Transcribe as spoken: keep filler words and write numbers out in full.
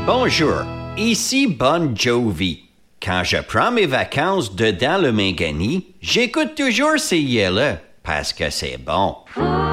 Bonjour, ici Bon Jovi. Quand je prends mes vacances dedans le Mingani, j'écoute toujours C I L E parce que c'est bon.